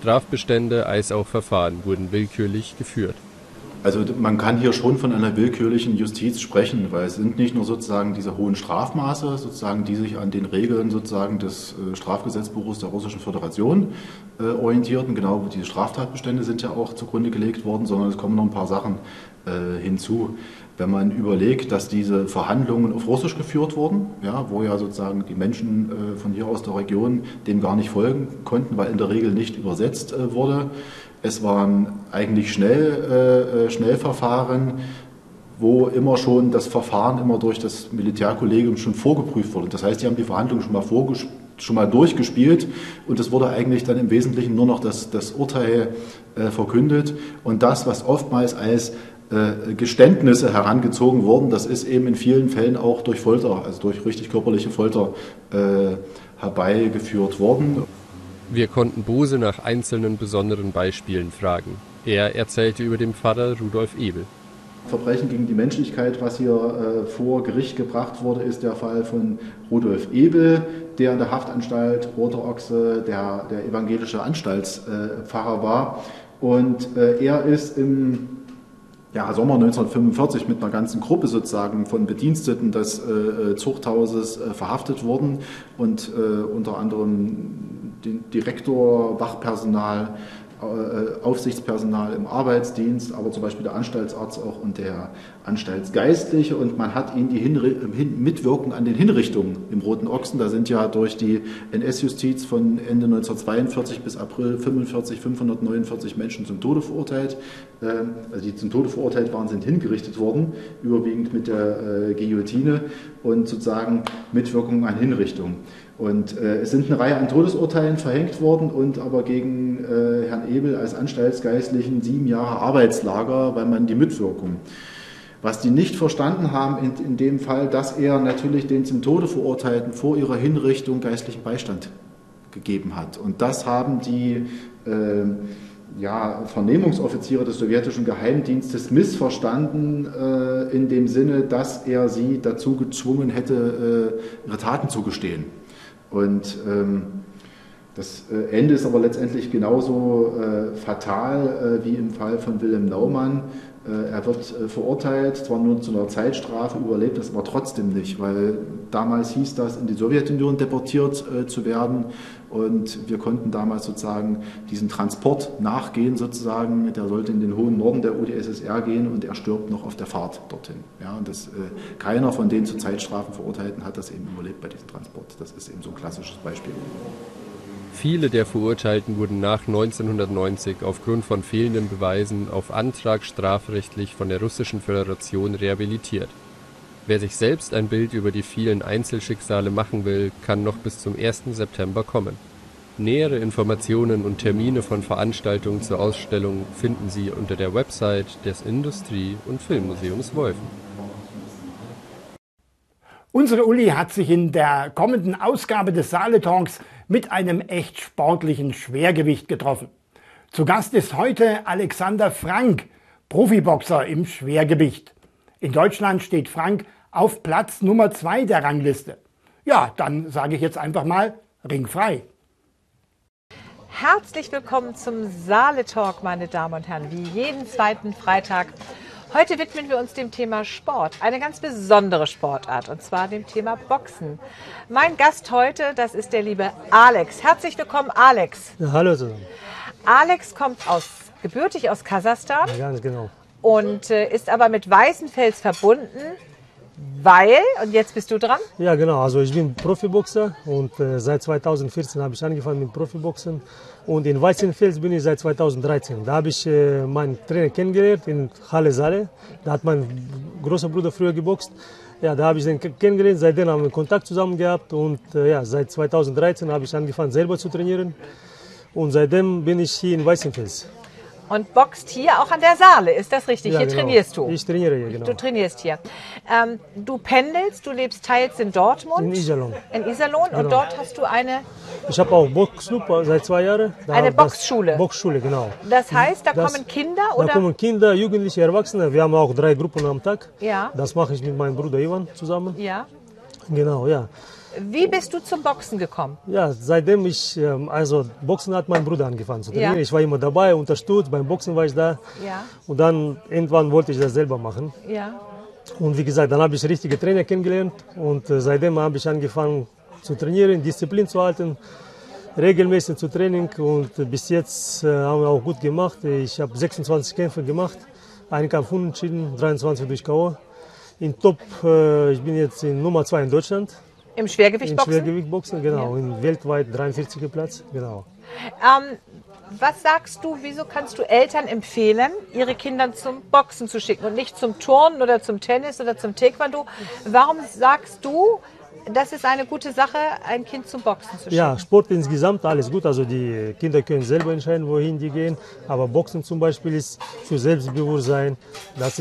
Strafbestände als auch Verfahren wurden willkürlich geführt. Also man kann hier schon von einer willkürlichen Justiz sprechen, weil es sind nicht nur sozusagen diese hohen Strafmaße, sozusagen, die sich an den Regeln sozusagen des Strafgesetzbuches der Russischen Föderation orientierten. Genau, diese Straftatbestände sind ja auch zugrunde gelegt worden, sondern es kommen noch ein paar Sachen hinzu. Wenn man überlegt, dass diese Verhandlungen auf Russisch geführt wurden, ja, wo ja sozusagen die Menschen von hier aus der Region dem gar nicht folgen konnten, weil in der Regel nicht übersetzt wurde. Es waren eigentlich Schnellverfahren, wo immer schon das Verfahren immer durch das Militärkollegium schon vorgeprüft wurde. Das heißt, die haben die Verhandlungen schon mal durchgespielt und es wurde eigentlich dann im Wesentlichen nur noch das Urteil verkündet. Und das, was oftmals als Geständnisse herangezogen wurden, das ist eben in vielen Fällen auch durch Folter, also durch richtig körperliche Folter herbeigeführt worden. Wir konnten Bose nach einzelnen besonderen Beispielen fragen. Er erzählte über den Pfarrer Rudolf Ebel. Verbrechen gegen die Menschlichkeit, was hier vor Gericht gebracht wurde, ist der Fall von Rudolf Ebel, der in der Haftanstalt Roter Ochse der evangelische Anstaltspfarrer war. Und er ist im Sommer 1945 mit einer ganzen Gruppe sozusagen von Bediensteten des Zuchthauses verhaftet worden und unter anderem den Direktor, Wachpersonal, Aufsichtspersonal im Arbeitsdienst, aber zum Beispiel der Anstaltsarzt auch und der Anstaltsgeistliche, und man hat ihnen die Mitwirkung an den Hinrichtungen im Roten Ochsen, da sind ja durch die NS-Justiz von Ende 1942 bis April 1945 549 Menschen zum Tode verurteilt, also die zum Tode verurteilt waren, sind hingerichtet worden, überwiegend mit der Guillotine, und sozusagen Mitwirkung an Hinrichtungen. Und es sind eine Reihe an Todesurteilen verhängt worden und aber gegen Herrn Ebel als Anstaltsgeistlichen 7 Jahre Arbeitslager, weil man die Mitwirkung. Was die nicht verstanden haben in dem Fall, dass er natürlich den zum Tode Verurteilten vor ihrer Hinrichtung geistlichen Beistand gegeben hat. Und das haben die Vernehmungsoffiziere des sowjetischen Geheimdienstes missverstanden in dem Sinne, dass er sie dazu gezwungen hätte, ihre Taten zu gestehen. Und das Ende ist aber letztendlich genauso fatal wie im Fall von Wilhelm Naumann. Er wird verurteilt, zwar nur zu einer Zeitstrafe, überlebt das aber trotzdem nicht, weil damals hieß das, in die Sowjetunion deportiert zu werden, und wir konnten damals sozusagen diesen Transport nachgehen sozusagen. Der sollte in den hohen Norden der UdSSR gehen und er stirbt noch auf der Fahrt dorthin. Ja, und keiner von den zu Zeitstrafen Verurteilten hat das eben überlebt bei diesem Transport. Das ist eben so ein klassisches Beispiel. Viele der Verurteilten wurden nach 1990 aufgrund von fehlenden Beweisen auf Antrag strafrechtlich von der Russischen Föderation rehabilitiert. Wer sich selbst ein Bild über die vielen Einzelschicksale machen will, kann noch bis zum 1. September kommen. Nähere Informationen und Termine von Veranstaltungen zur Ausstellung finden Sie unter der Website des Industrie- und Filmmuseums Wolfen. Unsere Uli hat sich in der kommenden Ausgabe des Saale Talks mit einem echt sportlichen Schwergewicht getroffen. Zu Gast ist heute Alexander Frank, Profiboxer im Schwergewicht. In Deutschland steht Frank auf Platz Nummer 2 der Rangliste. Ja, dann sage ich jetzt einfach mal, ringfrei. Herzlich willkommen zum Saale Talk, meine Damen und Herren, wie jeden zweiten Freitag. Heute widmen wir uns dem Thema Sport, eine ganz besondere Sportart, und zwar dem Thema Boxen. Mein Gast heute, das ist der liebe Alex. Herzlich willkommen, Alex. Ja, hallo zusammen. Alex kommt gebürtig aus Kasachstan, ja, ganz genau. Und ist aber mit Weißenfels verbunden, weil, und jetzt bist du dran? Ja, genau, also ich bin Profiboxer und seit 2014 habe ich angefangen mit Profiboxen. Und in Weißenfels bin ich seit 2013. Da habe ich meinen Trainer kennengelernt in Halle Saale. Da hat mein großer Bruder früher geboxt. Ja, da habe ich den kennengelernt. Seitdem haben wir Kontakt zusammen gehabt. Und seit 2013 habe ich angefangen selber zu trainieren. Und seitdem bin ich hier in Weißenfels. Und boxt hier auch an der Saale, ist das richtig? Ja, hier genau. Trainierst du? Ich trainiere hier, genau. Du trainierst hier. Du pendelst, du lebst teils in Dortmund. In Iserlohn. In Iserlohn, genau. Und dort hast du eine... Ich habe auch Boxclub seit 2 Jahren. Eine Boxschule? Boxschule, genau. Das heißt, da kommen Kinder, oder? Da kommen Kinder, Jugendliche, Erwachsene. Wir haben auch 3 Gruppen am Tag. Ja. Das mache ich mit meinem Bruder Ivan zusammen. Ja. Genau, ja. Wie bist du zum Boxen gekommen? Ja, seitdem also Boxen hat mein Bruder angefangen zu trainieren. Ja. Ich war immer dabei, unterstützt, beim Boxen war ich da. Ja. Und dann irgendwann wollte ich das selber machen. Ja. Und wie gesagt, dann habe ich richtige Trainer kennengelernt und seitdem habe ich angefangen zu trainieren, Disziplin zu halten, regelmäßig zu Training und bis jetzt haben wir auch gut gemacht. Ich habe 26 Kämpfe gemacht, einen Kampf unentschieden, 23 durch K.O. In Top, ich bin jetzt in Nummer 2 in Deutschland. Im Schwergewichtboxen? Im Schwergewichtboxen, genau. Ja. In weltweit 43. Platz, genau. Was sagst du, wieso kannst du Eltern empfehlen, ihre Kinder zum Boxen zu schicken und nicht zum Turnen oder zum Tennis oder zum Taekwondo? Warum sagst du, das ist eine gute Sache, ein Kind zum Boxen zu schicken? Ja, Sport insgesamt, alles gut. Also die Kinder können selber entscheiden, wohin die gehen. Aber Boxen zum Beispiel ist für Selbstbewusstsein. Das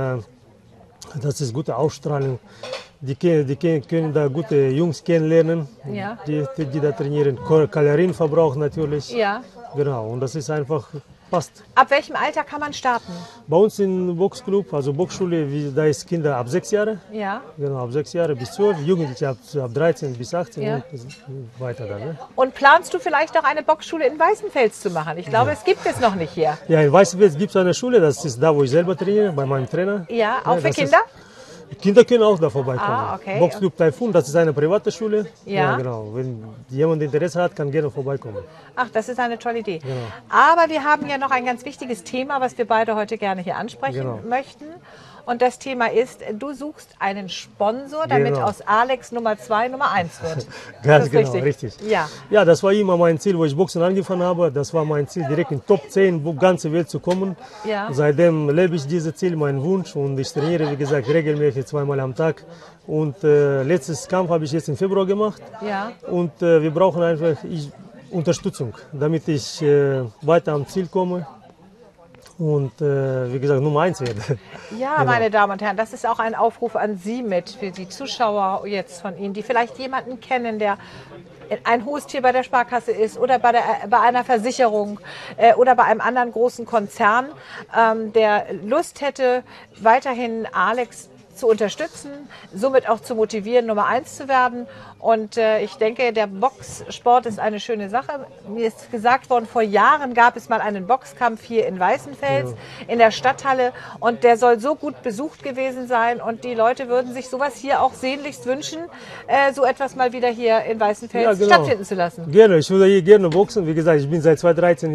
ist gute Ausstrahlung. Die können da gute Jungs kennenlernen, ja. die da trainieren. Kalorienverbrauch natürlich. Ja. Genau, und das ist einfach, passt. Ab welchem Alter kann man starten? Bei uns im Boxclub, also Boxschule, da ist Kinder ab 6 Jahre. Ja. Genau, ab 6 Jahre bis 12, Jugendliche ab 13 bis 18 ja. und weiter dann. Ne? Und planst du vielleicht auch eine Boxschule in Weißenfels zu machen? Ich glaube, es gibt es noch nicht hier. Ja, in Weißenfels gibt es eine Schule, das ist da, wo ich selber trainiere, bei meinem Trainer. Ja, auch für Kinder? Kinder können auch da vorbeikommen. Ah, okay. Boxclub Taifun, das ist eine private Schule. Ja. Genau. Wenn jemand Interesse hat, kann gerne vorbeikommen. Ach, das ist eine tolle Idee. Genau. Aber wir haben ja noch ein ganz wichtiges Thema, was wir beide heute gerne hier ansprechen möchten. Und das Thema ist, du suchst einen Sponsor, damit aus Alex Nummer 2 Nummer 1 wird. Ganz genau, richtig. Ja. Ja, das war immer mein Ziel, wo ich Boxen angefangen habe. Das war mein Ziel, direkt in Top 10, ganze Welt zu kommen. Ja. Seitdem lebe ich dieses Ziel, mein Wunsch. Und ich trainiere, wie gesagt, regelmäßig 2-mal am Tag. Und letztes Kampf habe ich jetzt im Februar gemacht. Ja. Und wir brauchen einfach Unterstützung, damit ich weiter am Ziel komme. Und wie gesagt, Nummer 1 werde. Ja, genau. Meine Damen und Herren, das ist auch ein Aufruf an Sie mit, für die Zuschauer jetzt von Ihnen, die vielleicht jemanden kennen, der ein Haustier bei der Sparkasse ist oder bei einer Versicherung oder bei einem anderen großen Konzern, der Lust hätte, weiterhin Alex zu unterstützen, somit auch zu motivieren, Nummer 1 zu werden. Und ich denke, der Boxsport ist eine schöne Sache. Mir ist gesagt worden, vor Jahren gab es mal einen Boxkampf hier in Weißenfels, in der Stadthalle. Und der soll so gut besucht gewesen sein. Und die Leute würden sich sowas hier auch sehnlichst wünschen, so etwas mal wieder hier in Weißenfels stattfinden zu lassen. Gerne, ich würde hier gerne boxen. Wie gesagt, ich bin seit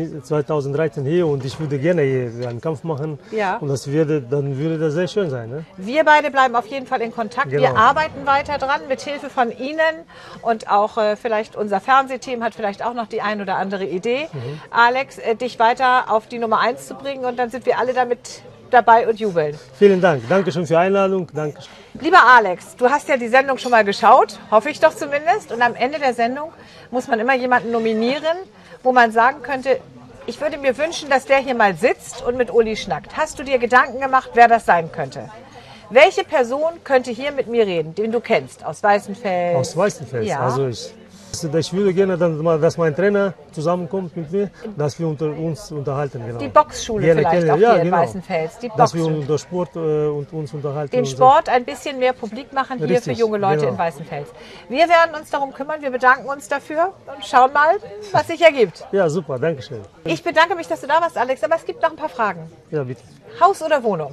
2013 hier und ich würde gerne hier einen Kampf machen. Ja. Und dann würde das sehr schön sein. Ne? Wir beide bleiben auf jeden Fall in Kontakt. Genau. Wir arbeiten weiter dran, mit Hilfe von Ihnen. Und auch vielleicht unser Fernsehteam hat vielleicht auch noch die ein oder andere Idee, Alex, dich weiter auf die Nummer 1 zu bringen. Und dann sind wir alle damit dabei und jubeln. Vielen Dank. Dankeschön für die Einladung. Danke. Lieber Alex, du hast ja die Sendung schon mal geschaut, hoffe ich doch zumindest. Und am Ende der Sendung muss man immer jemanden nominieren, wo man sagen könnte, ich würde mir wünschen, dass der hier mal sitzt und mit Uli schnackt. Hast du dir Gedanken gemacht, wer das sein könnte? Welche Person könnte hier mit mir reden, den du kennst, aus Weißenfels? Aus Weißenfels, ja. Also ich würde gerne, dass mein Trainer zusammenkommt mit mir, dass wir uns unterhalten. Genau. Die Boxschule gerne vielleicht auch hier in Weißenfels. Die dass wir über Sport uns unterhalten. Den Sport ein bisschen mehr publik machen hier richtig, für junge Leute in Weißenfels. Wir werden uns darum kümmern, wir bedanken uns dafür und schauen mal, was sich ergibt. Ja, super, danke schön. Ich bedanke mich, dass du da warst, Alex, aber es gibt noch ein paar Fragen. Ja, bitte. Haus oder Wohnung?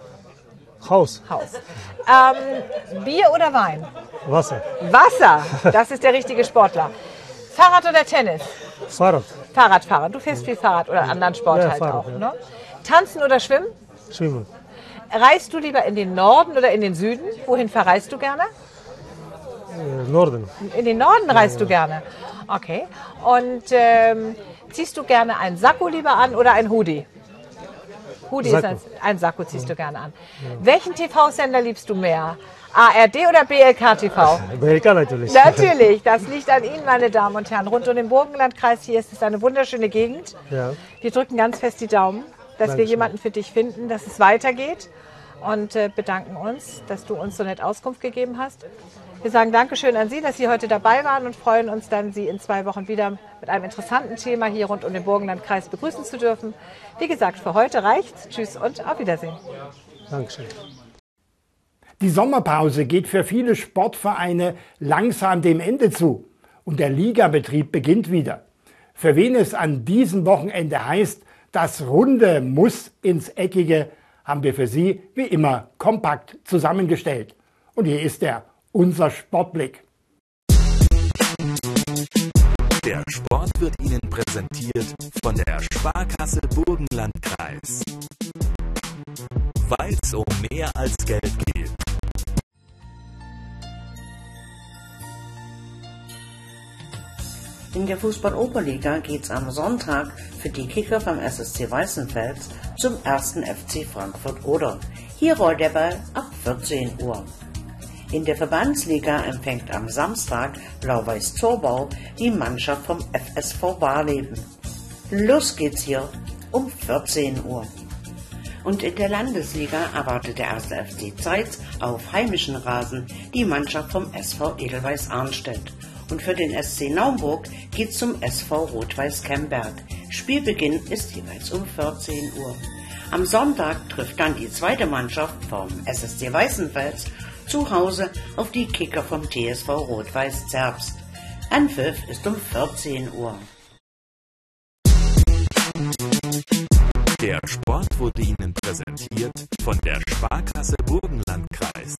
Haus. Bier oder Wein? Wasser. Wasser, das ist der richtige Sportler. Fahrrad oder Tennis? Fahrrad. Fahrradfahrer, du fährst viel Fahrrad oder anderen Sport halt Fahrrad, auch. Ne? Tanzen oder Schwimmen? Schwimmen. Reist du lieber in den Norden oder in den Süden? Wohin verreist du gerne? Norden. In den Norden reist du gerne? Okay. Und ziehst du gerne ein Sakko lieber an oder ein Hoodie? Hoodie ist ein Sakko, ziehst du gerne an. Ja. Welchen TV-Sender liebst du mehr? ARD oder BLK TV? BLK natürlich. Natürlich, das liegt an Ihnen, meine Damen und Herren. Rund um den Burgenlandkreis hier ist es eine wunderschöne Gegend. Ja. Wir drücken ganz fest die Daumen, dass wir jemanden für dich finden, dass es weitergeht. Und bedanken uns, dass du uns so nett Auskunft gegeben hast. Wir sagen Dankeschön an Sie, dass Sie heute dabei waren und freuen uns dann, Sie in 2 Wochen wieder mit einem interessanten Thema hier rund um den Burgenlandkreis begrüßen zu dürfen. Wie gesagt, für heute reicht's. Tschüss und auf Wiedersehen. Dankeschön. Die Sommerpause geht für viele Sportvereine langsam dem Ende zu und der Ligabetrieb beginnt wieder. Für wen es an diesem Wochenende heißt, das Runde muss ins Eckige, haben wir für Sie wie immer kompakt zusammengestellt. Und hier ist er, unser Sportblick. Der Sport wird Ihnen präsentiert von der Sparkasse Burgenlandkreis. Weil es um mehr als Geld geht. In der Fußball-Oberliga geht's am Sonntag für die Kicker vom SSC Weißenfels zum 1. FC Frankfurt Oder. Hier rollt der Ball ab 14 Uhr. In der Verbandsliga empfängt am Samstag Blau-Weiß Zorbau die Mannschaft vom FSV Barleben. Los geht's hier um 14 Uhr. Und in der Landesliga erwartet der 1. FC Zeitz auf heimischen Rasen die Mannschaft vom SV Edelweiß Arnstedt. Und für den SC Naumburg geht's zum SV Rot-Weiß Kemberg. Spielbeginn ist jeweils um 14 Uhr. Am Sonntag trifft dann die zweite Mannschaft vom SSC Weißenfels zu Hause auf die Kicker vom TSV Rot-Weiß Zerbst. Anpfiff ist um 14 Uhr. Der Sport wurde Ihnen präsentiert von der Sparkasse Burgenlandkreis.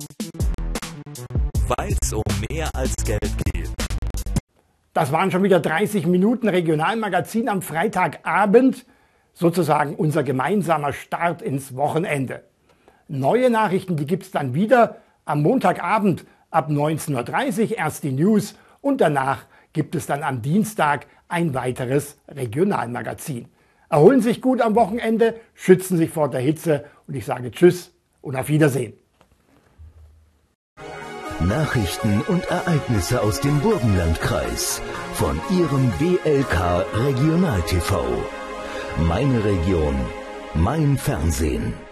Weil es um mehr als Geld geht. Das waren schon wieder 30 Minuten Regionalmagazin am Freitagabend, sozusagen unser gemeinsamer Start ins Wochenende. Neue Nachrichten, die gibt es dann wieder am Montagabend ab 19:30 Uhr, erst die News und danach gibt es dann am Dienstag ein weiteres Regionalmagazin. Erholen Sie sich gut am Wochenende, schützen sich vor der Hitze und ich sage Tschüss und auf Wiedersehen. Nachrichten und Ereignisse aus dem Burgenlandkreis von Ihrem WLK Regional TV. Meine Region, mein Fernsehen.